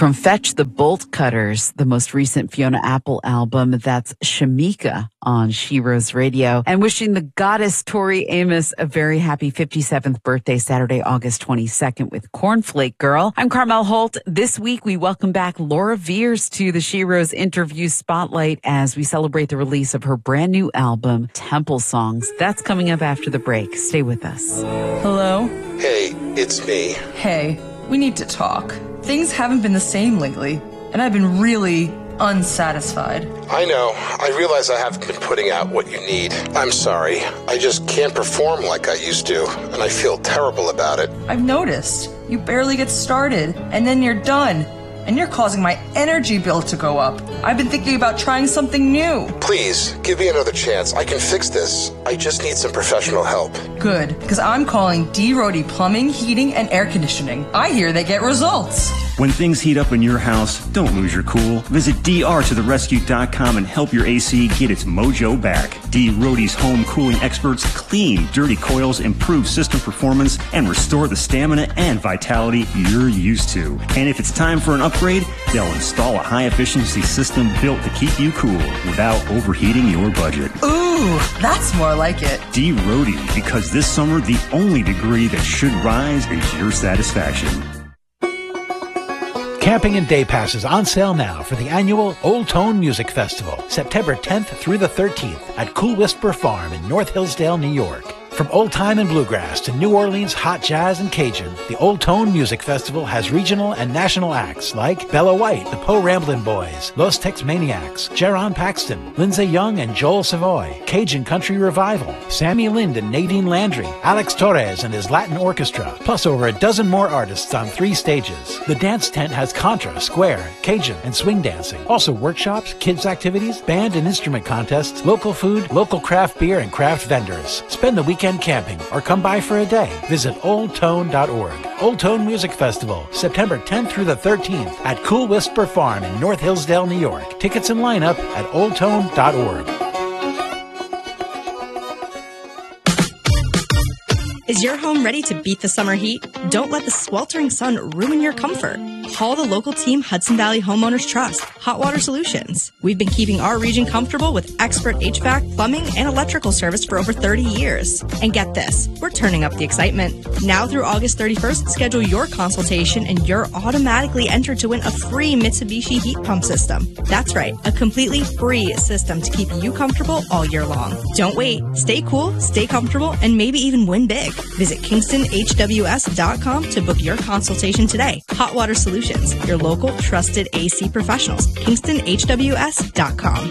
From Fetch the Bolt Cutters, the most recent Fiona Apple album, that's Shamika on Sheroes Radio. And wishing the goddess Tori Amos a very happy 57th birthday, Saturday, August 22nd with Cornflake Girl. I'm Carmel Holt. This week, we welcome back Laura Veirs to the Sheroes Interview Spotlight as we celebrate the release of her brand new album, Temple Songs. That's coming up after the break. Stay with us. Hello? Hey, it's me. Hey, we need to talk. Things haven't been the same lately, and I've been really unsatisfied. I know. I realize I haven't been putting out what you need. I'm sorry. I just can't perform like I used to, and I feel terrible about it. I've noticed. You barely get started, and then you're done. And you're causing my energy bill to go up. I've been thinking about trying something new. Please, give me another chance. I can fix this. I just need some professional help. Good, because I'm calling D. Rohde Plumbing, Heating, and Air Conditioning. I hear they get results. When things heat up in your house, don't lose your cool. Visit drtotherescue.com and help your AC get its mojo back. D. Rohde's home cooling experts clean dirty coils, improve system performance, and restore the stamina and vitality you're used to. And if it's time for an upgrade, they'll install a high-efficiency system built to keep you cool without overheating your budget. Ooh, that's more like it. D. Rohde, because this summer, the only degree that should rise is your satisfaction. Camping and day passes on sale now for the annual Old Tone Music Festival, September 10th through the 13th at Cool Whisper Farm in North Hillsdale, New York. From old time and bluegrass to New Orleans hot jazz and Cajun, the Old Tone Music Festival has regional and national acts like Bella White, the Po Ramblin' Boys, Los Tex Maniacs, Jaron Paxton, Lindsay Young and Joel Savoy, Cajun Country Revival, Sammy Lind and Nadine Landry, Alex Torres and his Latin Orchestra, plus over a dozen more artists on 3 stages. The dance tent has contra, square, Cajun, and swing dancing. Also workshops, kids activities, band and instrument contests, local food, local craft beer, and craft vendors. Spend the weekend camping or come by for a day. Visit oldtone.org. Old Tone Music Festival, September 10th through the 13th at Cool Whisper Farm in North Hillsdale, New York. Tickets and lineup at oldtone.org. Is your home ready to beat the summer heat? Don't let the sweltering sun ruin your comfort. Call the local team Hudson Valley Homeowners Trust, Hot Water Solutions. We've been keeping our region comfortable with expert HVAC, plumbing, and electrical service for over 30 years. And get this, we're turning up the excitement. Now through August 31st, schedule your consultation and you're automatically entered to win a free Mitsubishi heat pump system. That's right, a completely free system to keep you comfortable all year long. Don't wait. Stay cool, stay comfortable, and maybe even win big. Visit KingstonHWS.com to book your consultation today. Hot Water Solutions, your local trusted AC professionals. KingstonHWS.com.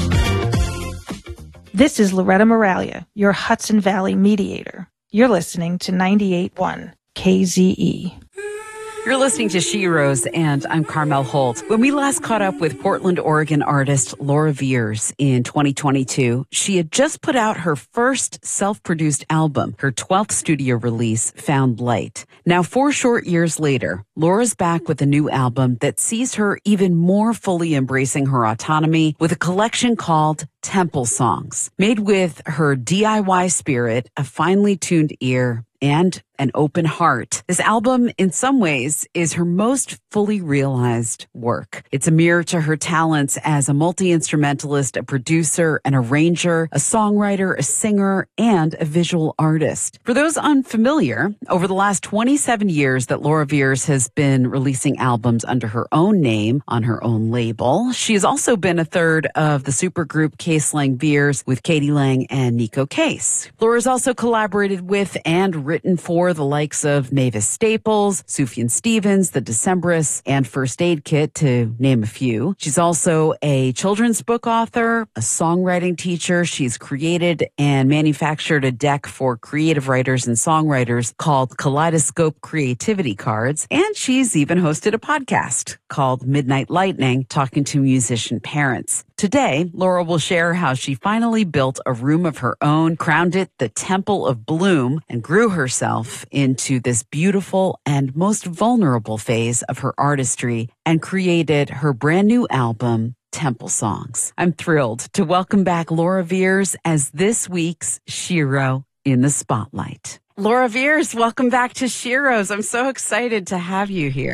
This is Loretta Moralia, your Hudson Valley mediator. You're listening to 98.1 KZE. You're listening to Sheroes, and I'm Carmel Holt. When we last caught up with Portland, Oregon artist Laura Veirs in 2022, she had just put out her first self-produced album, her 12th studio release, Found Light. Now, 4 short years later, Laura's back with a new album that sees her even more fully embracing her autonomy with a collection called Temple Songs, made with her DIY spirit, a finely tuned ear, and an open heart. This album, in some ways, is her most fully realized work. It's a mirror to her talents as a multi-instrumentalist, a producer, an arranger, a songwriter, a singer, and a visual artist. For those unfamiliar, over the last 27 years that Laura Veirs has been releasing albums under her own name on her own label, she has also been a third of the supergroup Case Lang Veirs with Katie Lang and Nico Case. Laura's also collaborated with and written for the likes of Mavis Staples, Sufjan Stevens, The Decemberists, and First Aid Kit, to name a few. She's also a children's book author, a songwriting teacher. She's created and manufactured a deck for creative writers and songwriters called Kaleidoscope Creativity Cards, and she's even hosted a podcast called Midnight Lightning, talking to musician parents. Today, Laura will share how she finally built a room of her own, crowned it the Temple of Bloom, and grew herself into this beautiful and most vulnerable phase of her artistry and created her brand new album, Temple Songs. I'm thrilled to welcome back Laura Veirs as this week's Shero in the Spotlight. Laura Veirs, welcome back to Sheroes. I'm so excited to have you here.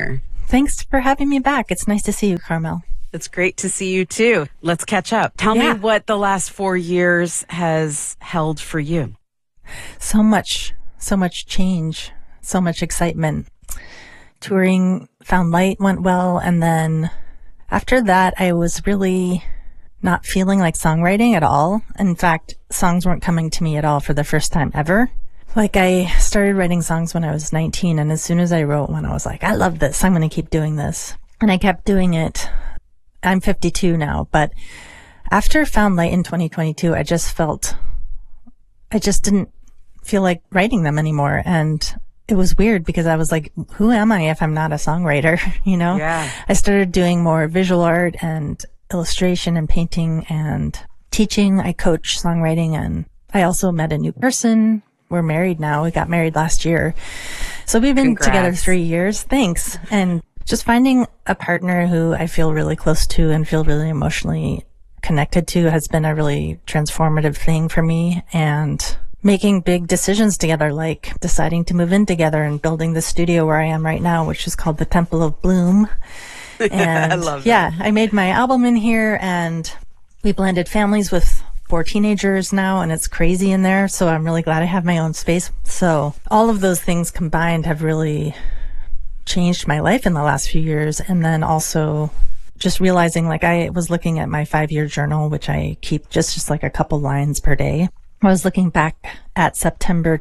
Thanks for having me back. It's nice to see you, Carmel. It's great to see you too. Let's catch up. Tell me what the last 4 years has held for you. So much change, so much excitement. Touring Found Light went well, and then after that, I was really not feeling like songwriting at all. In fact, songs weren't coming to me at all for the first time ever. Like, I started writing songs when I was 19, and as soon as I wrote one, I was like, I love this. I'm going to keep doing this. And I kept doing it. I'm 52 now, but after Found Light in 2022, I just didn't feel like writing them anymore. And it was weird because I was like, who am I if I'm not a songwriter? You know? Yeah. I started doing more visual art and illustration and painting and teaching. I coach songwriting, and I also met a new person. We're married now. We got married last year. So we've been together 3 years. Thanks. And just finding a partner who I feel really close to and feel really emotionally connected to has been a really transformative thing for me. And making big decisions together, like deciding to move in together and building the studio where I am right now, which is called the Temple of Bloom. And I love that. Yeah, I made my album in here, and we blended families with 4 teenagers now, and it's crazy in there. So I'm really glad I have my own space. So all of those things combined have really changed my life in the last few years. And then also just realizing, like, I was looking at my 5-year journal, which I keep just like a couple lines per day. I was looking back at September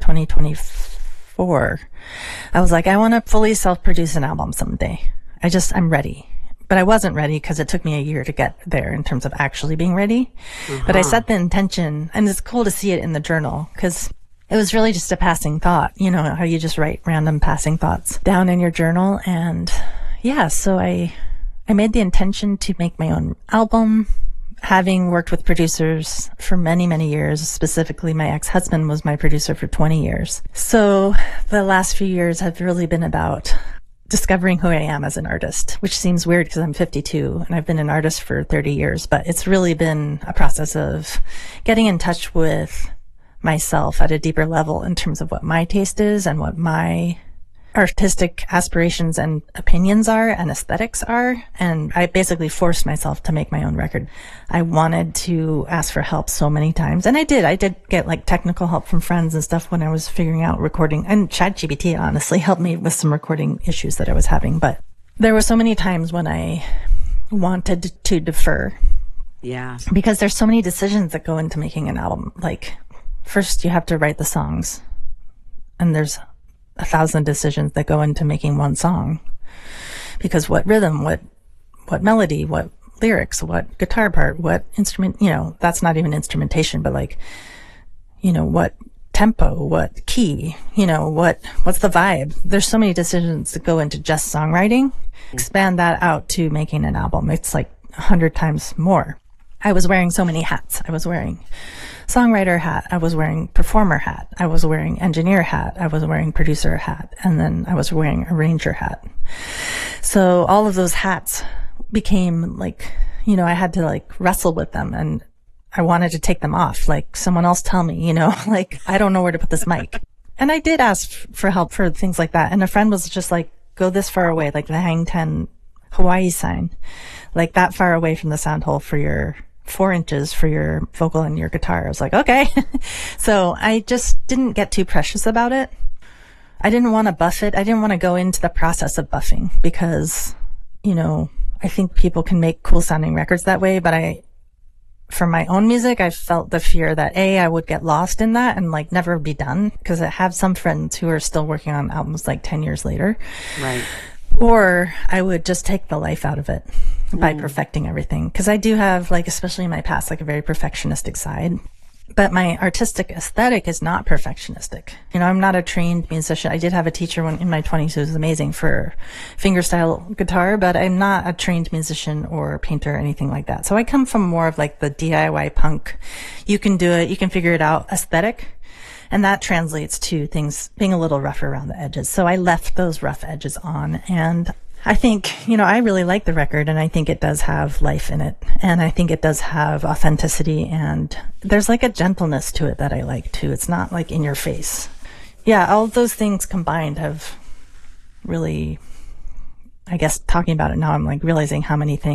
2024. I was like, I want to fully self-produce an album someday. I'm ready. But I wasn't ready because it took me a year to get there in terms of actually being ready. But I set the intention, and it's cool to see it in the journal because it was really just a passing thought. You know how you just write random passing thoughts down in your journal. And yeah, so I made the intention to make my own album. Having worked with producers for many, many years, specifically my ex-husband was my producer for 20 years. So the last few years have really been about discovering who I am as an artist, which seems weird because I'm 52 and I've been an artist for 30 years, but it's really been a process of getting in touch with myself at a deeper level in terms of what my taste is and what my artistic aspirations and opinions are and aesthetics are. And I basically forced myself to make my own record. I wanted to ask for help so many times. And I did get like technical help from friends and stuff when I was figuring out recording. And ChatGPT honestly helped me with some recording issues that I was having. But there were so many times when I wanted to defer. Yeah. Because there's so many decisions that go into making an album. Like, first you have to write the songs. And there's 1,000 decisions that go into making one song, because what rhythm, what melody, what lyrics, what guitar part, what instrument, you know, that's not even instrumentation, but like, you know, what tempo, what key, you know, what's the vibe. There's so many decisions that go into just songwriting. Expand that out to making an album. It's like 100 times more. I was wearing so many hats. I was wearing songwriter hat. I was wearing performer hat. I was wearing engineer hat. I was wearing producer hat. And then I was wearing arranger hat. So all of those hats became like, you know, I had to like wrestle with them, and I wanted to take them off. Like, someone else tell me, you know, like, I don't know where to put this mic. And I did ask for help for things like that. And a friend was just like, go this far away, like the Hang 10 Hawaii sign, like that far away from the sound hole for your 4 inches for your vocal and your guitar. I was like, okay. So I just didn't get too precious about it. I didn't want to buff it. I didn't want to go into the process of buffing because, you know, I think people can make cool sounding records that way. But for my own music, I felt the fear that I would get lost in that and like never be done, because I have some friends who are still working on albums like 10 years later. Right. Or I would just take the life out of it by perfecting everything. Because I do have, like, especially in my past, like a very perfectionistic side. But my artistic aesthetic is not perfectionistic. You know, I'm not a trained musician. I did have a teacher when in my 20s who was amazing for fingerstyle guitar, but I'm not a trained musician or painter or anything like that. So I come from more of like the DIY punk, you can do it, you can figure it out aesthetic. And that translates to things being a little rougher around the edges. So I left those rough edges on. And I think, you know, I really like the record, and I think it does have life in it. And I think it does have authenticity, and there's like a gentleness to it that I like too. It's not like in your face. Yeah, all those things combined have really I guess talking about it now, I'm like realizing how many things